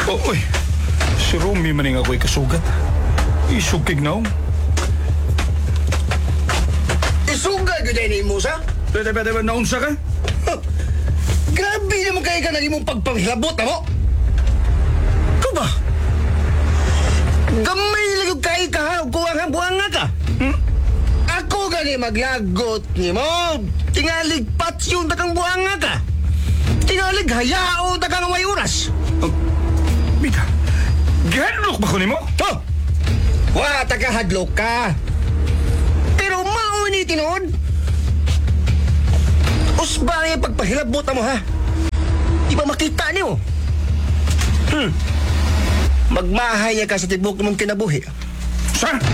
Oy, si Rumi maning ako'y kasugat. Isugkig na ako. Isugay ko dahil ni Musa? Pwede naunsa ka? Grabe naman kayo ka naging mong pagpanghilabot na mo. Ikaw ba? Gamay lang yung kayo ka ha, buwang nga ka. Ako gani maglagot ni mo. Tingalig patsyon takang buwang nga ka. Tingalig hayao takang may oras. Mita, gihadlok ba ko ni mo? Oh! Wa tagahadlok ka. Pero mauni tinood. Usba nga yung pagpahilabot mo ha. Di ba makita niyo? Magmahay ka sa tibok mong kinabuhi. Sa?